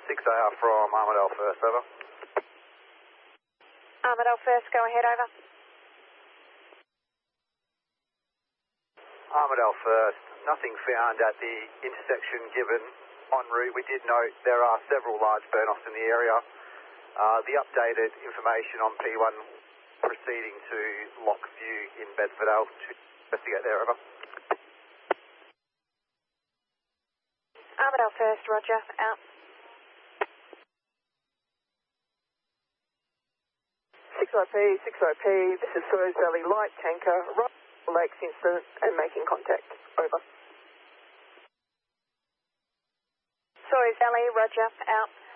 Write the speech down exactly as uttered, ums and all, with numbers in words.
six A R from Armidale First, over. Armidale First, go ahead, over. Armidale First, nothing found at the intersection given en route. We did note there are several large burn-offs in the area. Uh, the updated information on P one proceeding to Lockview in Bedfordale to investigate there, over. Armidale First, roger, out. six O P, six O P, this is Suez Valley Light Tanker, right Lakes incident and making contact, over. Suez Valley, roger, out.